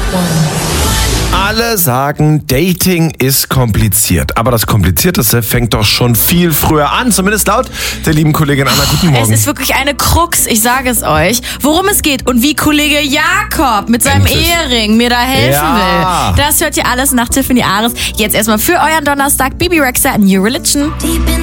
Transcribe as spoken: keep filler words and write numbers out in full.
Alle sagen, Dating ist kompliziert. Aber das Komplizierteste fängt doch schon viel früher an. Zumindest laut der lieben Kollegin Anna. Guten Morgen. Es ist wirklich eine Krux, ich sage es euch, worum es geht und wie Kollege Jakob mit seinem Endlich. Ehering mir da helfen Ja. will. Das hört ihr alles nach Tiffany Ares. Jetzt erstmal für euren Donnerstag Bibi Rexha, New Religion.